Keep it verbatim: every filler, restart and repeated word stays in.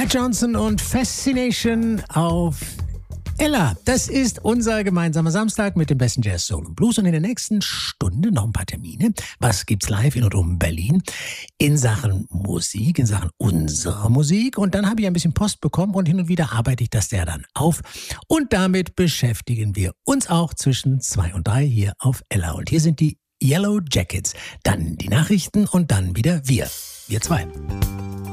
Matt Johnson und Fascination auf Ella. Das ist unser gemeinsamer Samstag mit dem besten Jazz, Soul und Blues. Und in der nächsten Stunde noch ein paar Termine. Was gibt's live in und um Berlin in Sachen Musik, in Sachen unserer Musik? Und dann habe ich ein bisschen Post bekommen und hin und wieder arbeite ich das ja dann auf. Und damit beschäftigen wir uns auch zwischen zwei und drei hier auf Ella. Und hier sind die Yellow Jackets. Dann die Nachrichten und dann wieder wir. Wir zwei.